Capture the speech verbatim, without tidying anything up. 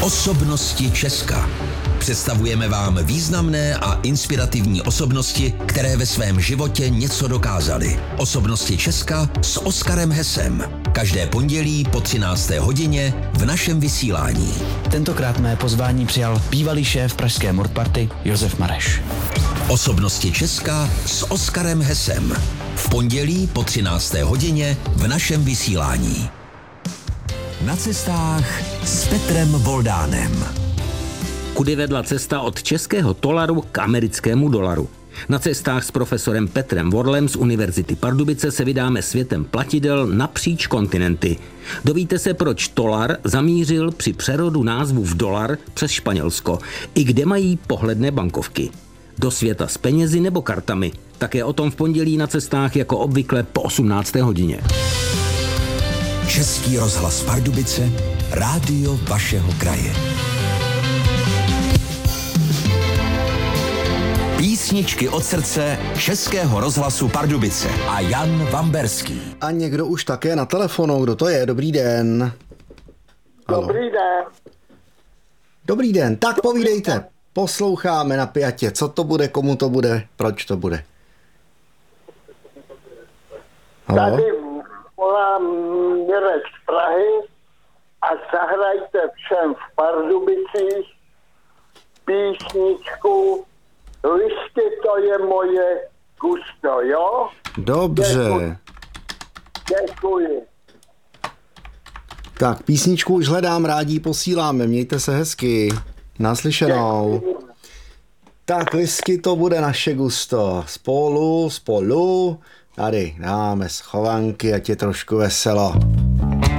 Osobnosti Česka. Představujeme vám významné a inspirativní osobnosti, které ve svém životě něco dokázaly. Osobnosti Česka s Oskarem Hesem. Každé pondělí po třinácté hodině v našem vysílání. Tentokrát mé pozvání přijal bývalý šéf pražské Mordparty Josef Mareš. Osobnosti Česka s Oskarem Hesem. V pondělí po třinácté hodině v našem vysílání. Na cestách s Petrem Voldánem. Kudy vedla cesta od českého tolaru k americkému dolaru. Na cestách s profesorem Petrem Vorlem z Univerzity Pardubice se vydáme světem platidel napříč kontinenty. Dovíte se, proč tolar zamířil při přerodu názvu v dolar přes Španělsko i kde mají pohledné bankovky. Do světa s penězi nebo kartami. Také o tom v pondělí na cestách jako obvykle po osmnácté hodině. Český rozhlas Pardubice, rádio vašeho kraje. Písničky od srdce Českého rozhlasu Pardubice a Jan Vamberský. A někdo už také na telefonu. Kdo to je? Dobrý den. Halo. Dobrý den. Dobrý den. Tak povídejte. Posloucháme napjatě. Co to bude, komu to bude, proč to bude? Halo? Tady volám Mirek z Prahy a zahrajte všem v Pardubicích písničku Listy, to je moje gusto, jo? Dobře. Děkuji. Děkuji. Tak, písničku už hledám, rádi posíláme. Mějte se hezky. Naslyšenou. Děkuji. Tak, whisky to bude naše gusto. Spolu, spolu. Tady dáme schovanky, ať je trošku veselo.